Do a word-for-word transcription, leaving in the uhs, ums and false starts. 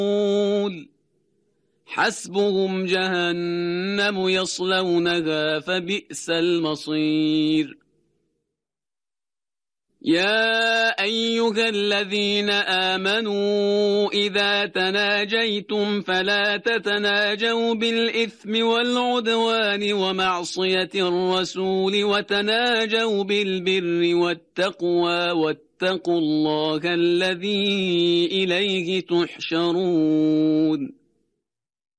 حسبهم جهنم يصلونها فبئس المصير. يا أيها الذين آمنوا إذا تناجيتم فلا تتناجوا بالإثم والعدوان ومعصية الرسول وتناجوا بالبر والتقوى واتقوا الله الذي إليه تحشرون.